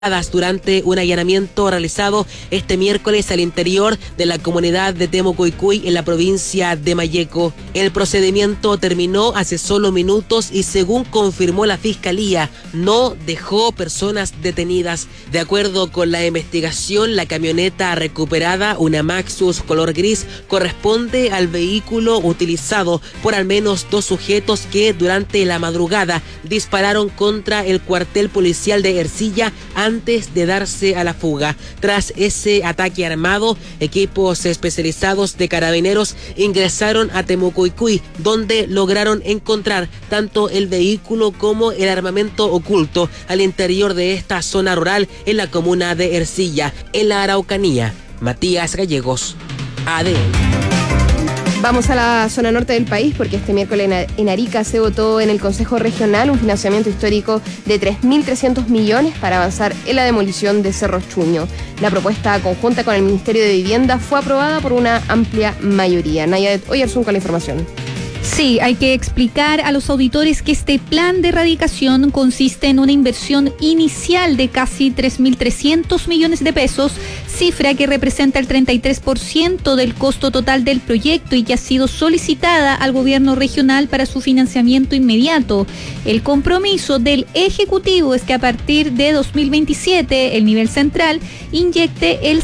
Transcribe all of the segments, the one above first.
durante un allanamiento realizado este miércoles al interior de la comunidad de Temucuicui en la provincia de Malleco. El procedimiento terminó hace solo minutos y, según confirmó la Fiscalía, no dejó personas detenidas. De acuerdo con la investigación, la camioneta recuperada, una Maxus color gris, corresponde al vehículo utilizado por al menos 2 sujetos que durante la madrugada dispararon contra el cuartel policial de Ercilla antes de darse a la fuga. Tras ese ataque armado, equipos especializados de carabineros ingresaron a Temucuicui, donde lograron encontrar tanto el vehículo como el armamento oculto al interior de esta zona rural en la comuna de Ercilla, en la Araucanía. Matías Gallegos, ADN. Vamos a la zona norte del país porque este miércoles en Arica se votó en el Consejo Regional un financiamiento histórico de 3.300 millones para avanzar en la demolición de Cerro Chuño. La propuesta conjunta con el Ministerio de Vivienda fue aprobada por una amplia mayoría. Nayadet Oyarzún con la información. Sí, hay que explicar a los auditores que este plan de erradicación consiste en una inversión inicial de casi 3.300 millones de pesos, cifra que representa el 33% del costo total del proyecto y que ha sido solicitada al gobierno regional para su financiamiento inmediato. El compromiso del Ejecutivo es que a partir de 2027 el nivel central inyecte el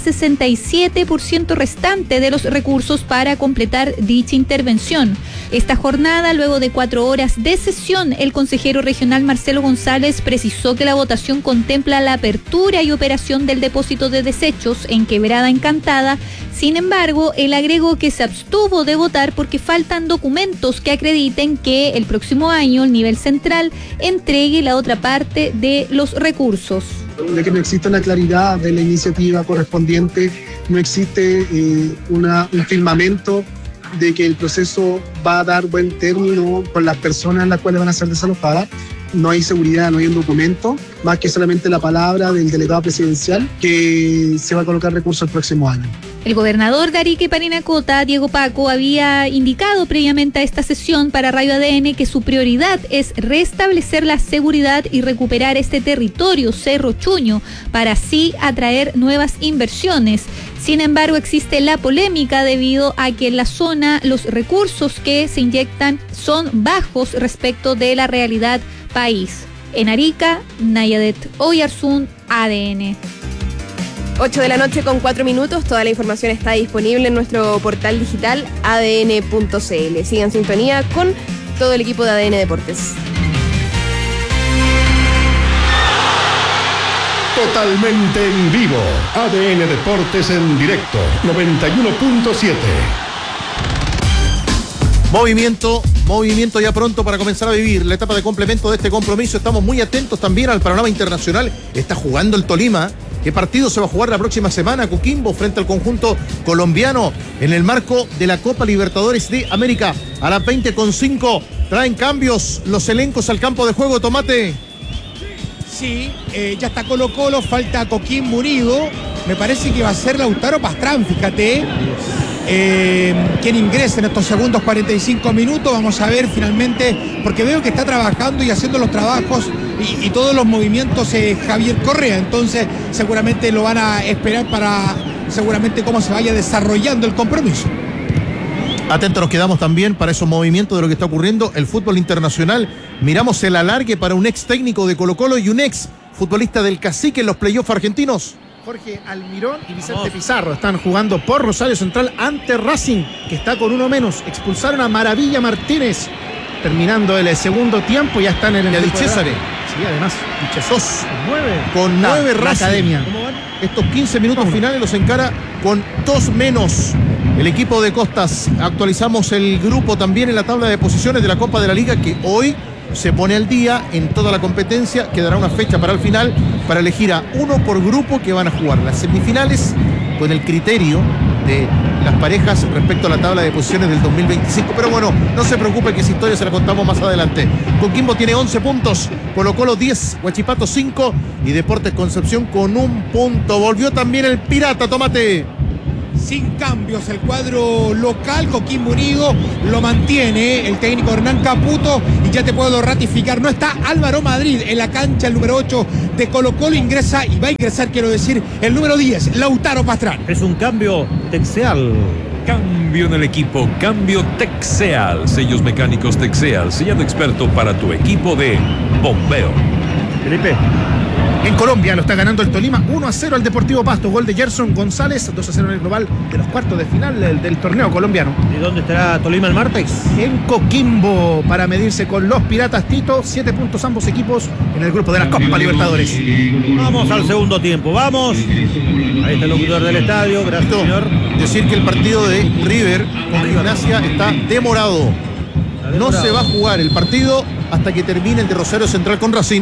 67% restante de los recursos para completar dicha intervención. Esta jornada, luego de 4 horas de sesión, el consejero regional Marcelo González precisó que la votación contempla la apertura y operación del depósito de desechos en Quebrada Encantada. Sin embargo, él agregó que se abstuvo de votar porque faltan documentos que acrediten que el próximo año el nivel central entregue la otra parte de los recursos. De que no existe una claridad de la iniciativa correspondiente, no existe un firmamento de que el proceso va a dar buen término con las personas las cuales van a ser desalojadas. No hay seguridad, no hay un documento, más que solamente la palabra del delegado presidencial que se va a colocar recursos el próximo año. El gobernador de Arica y Parinacota, Diego Paco, había indicado previamente a esta sesión para Radio ADN que su prioridad es restablecer la seguridad y recuperar este territorio, Cerro Chuño, para así atraer nuevas inversiones. Sin embargo, existe la polémica debido a que en la zona los recursos que se inyectan son bajos respecto de la realidad país. En Arica, Nayadet Oyarzún, ADN. 8 de la noche con 4 minutos. Toda la información está disponible en nuestro portal digital adn.cl. Sigan en sintonía con todo el equipo de ADN Deportes. Totalmente en vivo. ADN Deportes en directo. 91.7. Movimiento ya pronto para comenzar a vivir la etapa de complemento de este compromiso. Estamos muy atentos también al panorama internacional. Está jugando el Tolima. ¿Qué partido se va a jugar la próxima semana? Coquimbo frente al conjunto colombiano en el marco de la Copa Libertadores de América. A las 20:05 traen cambios los elencos al campo de juego. Tomate. Sí, ya está Colo-Colo, falta Coquimbo Unido. Me parece que va a ser Lautaro Pastrán, fíjate. Quien ingresa en estos segundos 45 minutos. Vamos a ver finalmente, porque veo que está trabajando y haciendo los trabajos y todos los movimientos Javier Correa. Entonces seguramente lo van a esperar para seguramente cómo se vaya desarrollando el compromiso. Atentos nos quedamos también para esos movimientos de lo que está ocurriendo el fútbol internacional. Miramos el alargue para un ex técnico de Colo-Colo y un ex futbolista del Cacique en los playoffs argentinos. Jorge Almirón y Vicente Pizarro están jugando por Rosario Central ante Racing, que está con 1 menos. Expulsaron a Maravilla Martínez. Terminando el segundo tiempo, ya están en el equipo de César. Sí, además, Sos 9. Con 9 Racing. Academia. ¿Cómo van? Estos 15 minutos finales los encara con 2 menos. El equipo de Costas. Actualizamos el grupo también en la tabla de posiciones de la Copa de la Liga, que hoy se pone al día en toda la competencia. Quedará una fecha para el final para elegir a uno por grupo que van a jugar las semifinales con el criterio de las parejas respecto a la tabla de posiciones del 2025. Pero bueno, no se preocupe que esa historia se la contamos más adelante. Coquimbo tiene 11 puntos, Colo-Colo 10, Huachipato 5 y Deportes Concepción con 1 punto. Volvió también el Pirata, Tomate. sin cambios el cuadro local. Coquimbo Unido lo mantiene el técnico Hernán Caputo, y ya te puedo ratificar, no está Álvaro Madrid en la cancha. El número 8 de Colo-Colo ingresa, y va a ingresar, quiero decir, el número 10, Lautaro Pastrán. Es un cambio Texeal. Cambio en el equipo, cambio Texeal. Sellos mecánicos Texeal, sellado experto para tu equipo de bombeo. Felipe. En Colombia lo está ganando el Tolima 1-0 al Deportivo Pasto. Gol de Gerson González, 2-0 en el global de los cuartos de final del torneo colombiano. ¿Y dónde estará Tolima el martes? En Coquimbo, para medirse con los Piratas, Tito. 7 puntos ambos equipos en el grupo de la Copa Libertadores. Vamos al segundo tiempo, vamos. Ahí está el locutor del estadio, gracias, Tito, señor. decir que el partido de River con Gimnasia está demorado. No se va a jugar el partido hasta que termine el de Rosario Central con Racing.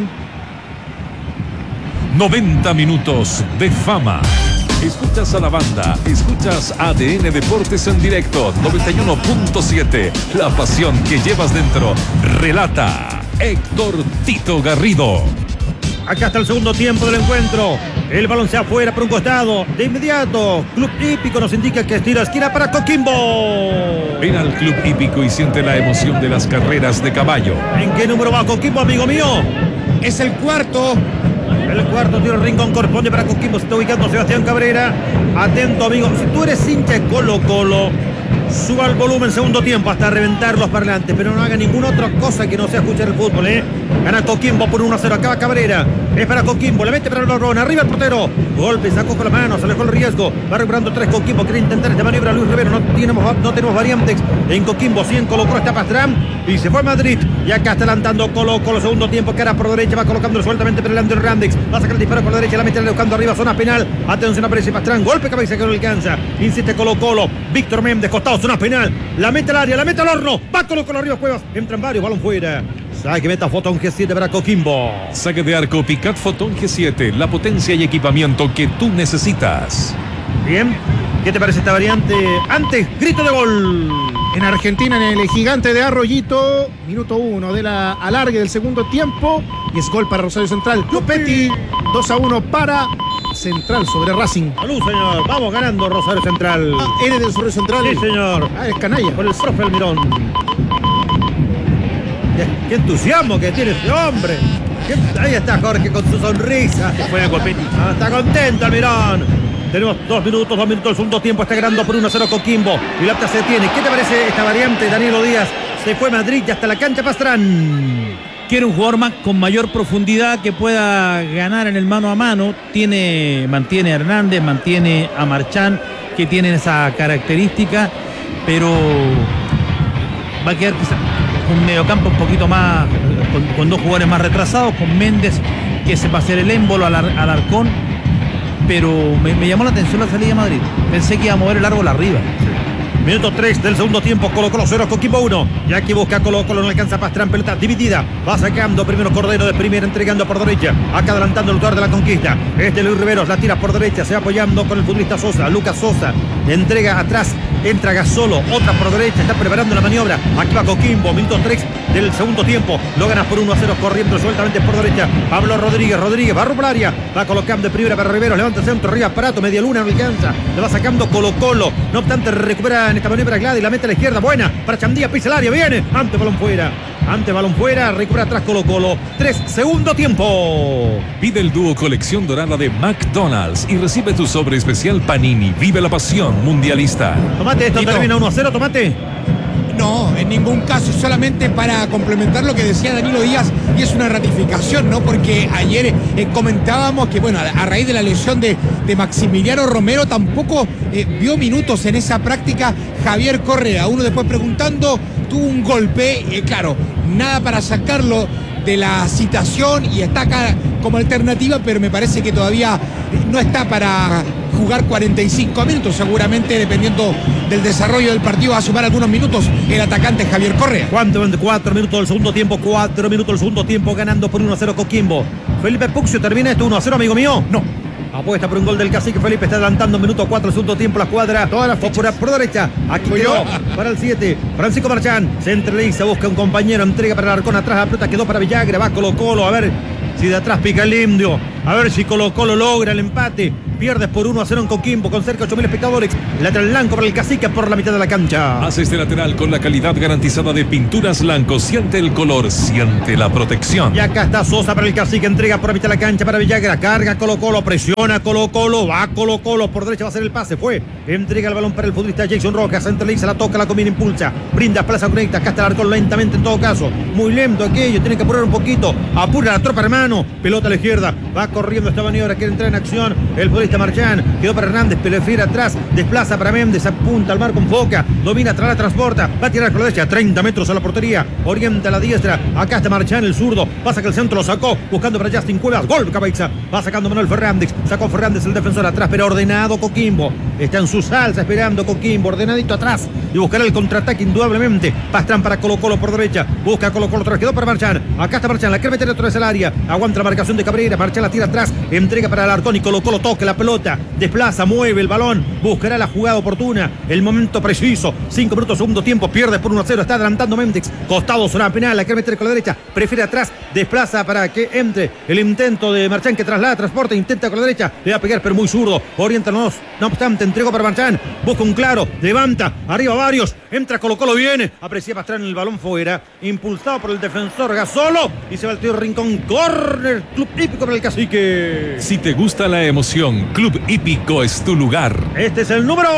90 minutos de fama. Escuchas a la banda, escuchas ADN Deportes en directo, 91.7. La pasión que llevas dentro. Relata Héctor Tito Garrido. Acá está el segundo tiempo del encuentro. El balón se afuera por un costado. De inmediato, Club Hípico nos indica que estira esquina para Coquimbo. Ven al Club Hípico y siente la emoción de las carreras de caballo. ¿En qué número va Coquimbo, amigo mío? Es el cuarto. El cuarto tiro rincón corresponde para Coquimbo. Se está ubicando Sebastián Cabrera. Atento, amigo. Si tú eres hincha de Colo-Colo, suba el volumen segundo tiempo hasta reventar los parlantes, pero no haga ninguna otra cosa que no sea escuchar el fútbol, ¿eh? Gana Coquimbo por 1-0. Acaba Cabrera. Es para Coquimbo. Le mete para el balón. Arriba el portero. Golpe, sacó con la mano. Se alejó el riesgo. Va recuperando 3 Coquimbo. Quiere intentar esta maniobra Luis Rivero. No tenemos variantes en Coquimbo. 100 Colo-Colo está Pastrán. Y se fue a Madrid. Y acá está adelantando Colo-Colo. Segundo tiempo. Cara por derecha. Va colocándolo sueltamente para el Ander Randex. Va a sacar el disparo por la derecha. La mete buscando arriba. Zona penal. Atención, aparece Pastrán. Golpe cabeza que no alcanza. Insiste Colo-Colo. Víctor Méndez. Costado. Zona penal. La mete al área. La mete al horno. Va Colo-Colo arriba. Cuevas. Entran varios. Balón fuera. Saque meta Fotón G7 para Coquimbo. Saque de arco Picat Fotón G7. La potencia y equipamiento que tú necesitas. Bien. ¿Qué te parece esta variante? Antes, grito de gol. En Argentina, en el Gigante de Arroyito, minuto 1 de la alargue del segundo tiempo. Y es gol para Rosario Central. Clupetti, 2-1 para Central sobre Racing. Salud, señor. Vamos ganando Rosario Central. ¿Eres del Rosario Central? Sí, señor. Es canalla. Por el profe Almirón. Qué entusiasmo que tiene este hombre. Ahí está Jorge con su sonrisa. Fue Copetti. Está contento Almirón. Tenemos 2 minutos del segundo tiempo. Está ganando por 1-0 Coquimbo. Y la apta se tiene. ¿Qué te parece esta variante? Danilo Díaz se fue a Madrid y hasta la cancha Pastrán. Quiere un jugador con mayor profundidad que pueda ganar en el mano a mano. Mantiene a Hernández, mantiene a Marchán, que tienen esa característica, pero va a quedar quizá un mediocampo un poquito más, con 2 jugadores más retrasados, con Méndez, que se va a hacer el émbolo al Arcón, pero me llamó la atención la salida de Madrid. Pensé que iba a mover el árbol arriba. Minuto 3 del segundo tiempo, Colo-Colo 0, Coquimbo 1. Ya que busca Colo-Colo, no alcanza Pastrán, pelota dividida. Va sacando primero Cordero de primera, entregando por derecha. Acá adelantando el lugar de la conquista. Luis Riveros, la tira por derecha, se va apoyando con el futbolista Sosa. Lucas Sosa, entrega atrás, entra Gasolo, otra por derecha, está preparando la maniobra. Aquí va Coquimbo, minuto 3 del segundo tiempo. Lo gana por 1-0, corriendo sueltamente por derecha. Pablo Rodríguez, va a romper área. Va colocando de primera para Riveros, levanta el centro, arriba Prato, media luna, no alcanza. Le va sacando Colo-Colo. No obstante, recupera en esta maniobra Gladys, la mete a la izquierda, buena para Chandía, pisa el área, viene, ante balón fuera, recupera atrás Colo-Colo. 3, segundo tiempo. Pide el dúo colección dorada de McDonald's y recibe tu sobre especial Panini. Vive la pasión mundialista. Tomate, esto termina 1-0, Tomate. No, en ningún caso, solamente para complementar lo que decía Danilo Díaz, y es una ratificación, ¿no? Porque ayer comentábamos que, bueno, a raíz de la lesión de Maximiliano Romero, tampoco vio minutos en esa práctica Javier Correa. Uno después preguntando, tuvo un golpe, claro, nada para sacarlo de la citación y está acá como alternativa, pero me parece que todavía no está para jugar 45 minutos, seguramente dependiendo del desarrollo del partido va a sumar algunos minutos el atacante Javier Correa. ¿Cuánto? 4 minutos del segundo tiempo, 4 minutos del segundo tiempo, ganando por 1-0 Coquimbo. Felipe Puccio, ¿termina esto 1-0, amigo mío? No. Apuesta por un gol del Cacique Felipe, está adelantando, minuto 4 del segundo tiempo, la cuadra. Todas las por derecha, aquí quedó para el 7, Francisco Marchán, se entreliza, busca un compañero, entrega para el Arcón, atrás la pelota quedó para Villagra, va Colo-Colo, a ver si de atrás pica el indio. A ver si Colo-Colo logra el empate. Pierdes por 1-0 en Coquimbo con cerca de 8.000 espectadores. Lateral blanco para el Cacique por la mitad de la cancha. Hace este lateral con la calidad garantizada de Pinturas Blanco. Siente el color, siente la protección. Y acá está Sosa para el Cacique. Entrega por la mitad de la cancha para Villagra. Carga Colo-Colo, presiona Colo-Colo. Va Colo-Colo. Por derecha va a ser el pase. Fue. Entrega el balón para el futbolista Jason Rojas. Centraliza, la toca, la combina, impulsa. Brinda, plaza, conecta. Acá está el arcón lentamente en todo caso. Muy lento aquello. Tiene que apurar un poquito. Apura la tropa, hermano. Pelota a la izquierda. Va corriendo esta maniobra. Quiere entrar en acción. El futbolista Marchán. Quedó para Hernández. Prefiere atrás. Desplaza para Méndez. Apunta al marco, enfoca. Domina, la transporta. Va a tirar con la derecha. 30 metros a la portería. Orienta a la diestra. Acá está Marchán, el zurdo. Pasa que el centro lo sacó. Buscando para Justin Cuevas. Gol, cabeza. Va sacando Manuel Fernández. Sacó Fernández el defensor atrás, pero ordenado Coquimbo. Está en su salsa esperando Coquimbo. Ordenadito atrás. Y buscará el contraataque indudablemente. Pastrán para Colo-Colo por derecha. Busca Colo-Colo atrás. Quedó para Marchán. Acá está Marchán. La quiere meter otra vez al área. Aguanta la marcación de Cabrera. Marchán la tira atrás. Entrega para Alarcón y Colo-Colo toca la pelota. Desplaza, mueve el balón. Buscará la jugada oportuna. El momento preciso. 5 minutos, segundo tiempo. Pierde por 1-0. Está adelantando Méndez. Costado, zona penal. La quiere meter con la derecha. Prefiere atrás. Desplaza para que entre el intento de Marchán que traslada, transporta. Intenta con la derecha. Le va a pegar, pero muy zurdo. Orienta, no obstante. Entregó para Marchán. Busca un claro. Levanta. Arriba varios. Entra Colo-Colo. Viene. Aprecia Pastrán el balón fuera. Impulsado por el defensor Gasolo. Y se va el tiro Rincón. Corner. Club Hípico para el Cacique. Si te gusta la emoción, Club Hípico es tu lugar. Este es el número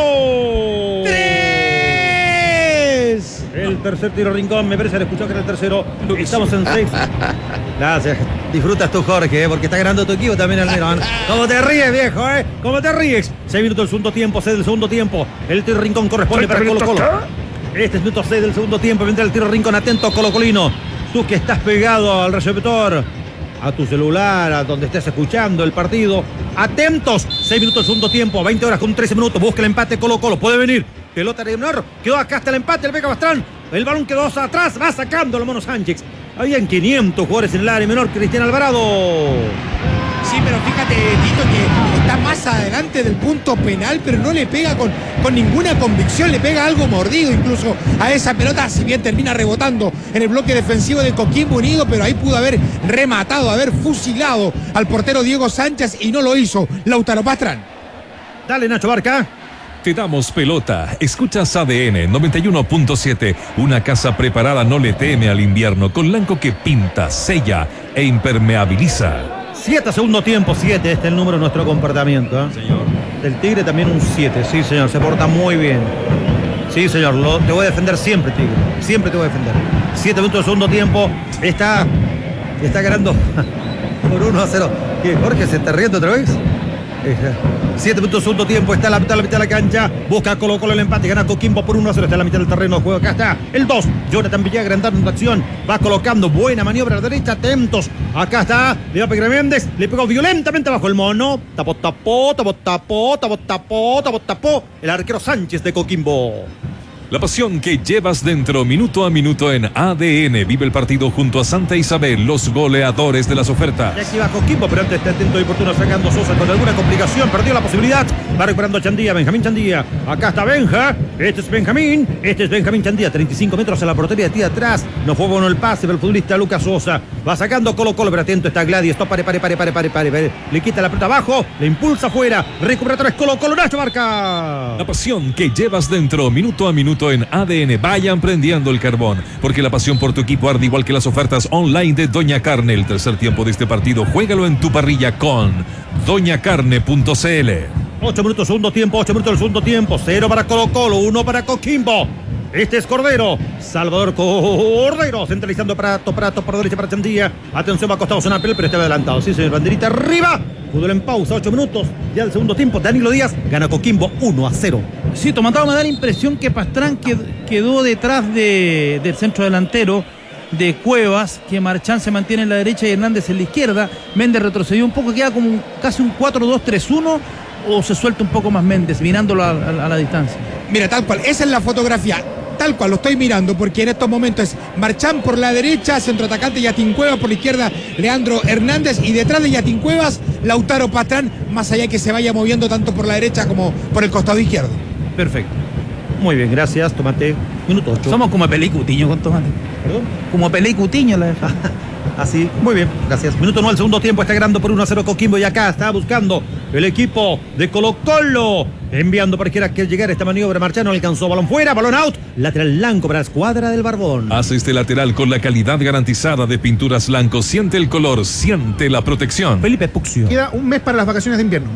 3. El tercer tiro Rincón. Me parece haber escuchado que era el tercero. Estamos en 6. Gracias. Disfrutas tú, Jorge, porque está ganando tu equipo también, Almirón. ¿Cómo te ríes, viejo, ¿Cómo te ríes? 6 minutos del segundo tiempo, 6 del segundo tiempo. El tiro Rincón corresponde para Colo-Colo. Este es minuto 6 del segundo tiempo. Vendrá el tiro Rincón. Atento, Colo-Colino. Tú que estás pegado al receptor, a tu celular, a donde estés escuchando el partido. Atentos. 6 minutos del segundo tiempo. 20 horas con 13 minutos. Busca el empate Colo-Colo. Puede venir. Pelota de menor. Quedó acá hasta el empate. El Vega Pastrán. El balón quedó atrás. Va sacando el Mono Sánchez. Habían 500 jugadores en el área menor. Cristian Alvarado. Sí, pero fíjate, Tito, que está más adelante del punto penal, pero no le pega con ninguna convicción, le pega algo mordido incluso a esa pelota, si bien termina rebotando en el bloque defensivo de Coquimbo Unido, pero ahí pudo haber rematado, haber fusilado al portero Diego Sánchez y no lo hizo Lautaro Pastrán. Dale, Nacho Barca. Te damos pelota. Escuchas ADN 91.7. Una casa preparada no le teme al invierno, con blanco que pinta, sella e impermeabiliza. 7 segundo tiempo, 7. Este es el número de nuestro comportamiento. Señor. Del Tigre también un 7. Sí, señor. Se porta muy bien. Sí, señor. Te voy a defender siempre, Tigre. Siempre te voy a defender. 7 minutos de segundo tiempo. Está ganando por 1-0. ¿Qué, Jorge, se está riendo otra vez? 7 minutos segundo tiempo, está a la mitad de la cancha, busca Colo-Colo el empate, gana Coquimbo por 1-0, está en la mitad del terreno de juego, acá está el 2, Jonathan Villagra entrando en acción, va colocando, buena maniobra a la derecha, atentos, acá está, le va a pegar a Méndez, le pegó violentamente bajo el mono, tapó, el arquero Sánchez de Coquimbo. La pasión que llevas dentro, minuto a minuto en ADN. Vive el partido junto a Santa Isabel, los goleadores de las ofertas. Y aquí va Coquimbo, pero antes está atento y oportuno sacando Sosa con alguna complicación. Perdió la posibilidad. Va recuperando Chandía, Benjamín Chandía. Acá está Benja. Este es Benjamín Chandía. 35 metros a la portería, tira atrás. No fue bueno el pase para el futbolista Lucas Sosa. Va sacando Colo-Colo, pero atento está Gladys. Esto pare. Le quita la pelota abajo, le impulsa afuera. Recupera otra vez Colo-Colo, Nacho Marca. La pasión que llevas dentro, minuto a minuto en ADN. Vayan prendiendo el carbón, porque la pasión por tu equipo arde igual que las ofertas online de Doña Carne. El tercer tiempo de este partido, juégalo en tu parrilla con doñacarne.cl. 8 minutos segundo tiempo, 8 minutos del segundo tiempo. 0 para Colo-Colo, 1 para Coquimbo. Este es Cordero, Salvador Cordero, centralizando Prato por derecha para Chandía. Atención, va acostado Sonapel, pero está adelantado. Sí, señor, banderita arriba. Fútbol en pausa, 8 minutos. Ya el segundo tiempo, Danilo Díaz gana Coquimbo 1-0. Sí, Tomatado, me da la impresión que Pastrán quedó detrás del centro delantero de Cuevas, que Marchán se mantiene en la derecha y Hernández en la izquierda. Méndez retrocedió un poco, queda como casi un 4-2-3-1, o se suelta un poco más Méndez, mirándolo a la distancia. Mira, tal cual, esa es la fotografía. Tal cual, lo estoy mirando, porque en estos momentos es Marchán por la derecha, centroatacante Yatín Cuevas, por la izquierda Leandro Hernández, y detrás de Yatín Cuevas, Lautaro Pastrán, más allá que se vaya moviendo tanto por la derecha como por el costado izquierdo. Perfecto. Muy bien, gracias, Tomate. Minuto 8. Somos como Pelé y Cutiño con Tomate. ¿Perdón? Como Pelé y Cutiño la deja. Así, muy bien, gracias. Minuto 9 del segundo tiempo, está ganando por 1-0 Coquimbo y acá está buscando el equipo de Colo-Colo. Enviando para que llegar esta maniobra, Marchano alcanzó, balón fuera, balón out, lateral blanco para la escuadra del Barbón. Hace este lateral con la calidad garantizada de Pinturas Blanco. Siente el color, siente la protección. Felipe Puxio. Queda un mes para las vacaciones de invierno.